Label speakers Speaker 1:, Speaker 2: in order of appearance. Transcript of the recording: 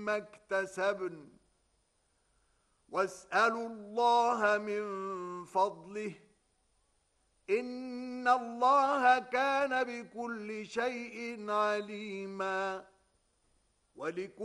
Speaker 1: ما اكتسبن واسألوا الله من فضله إن الله كان بكل شيء عليما.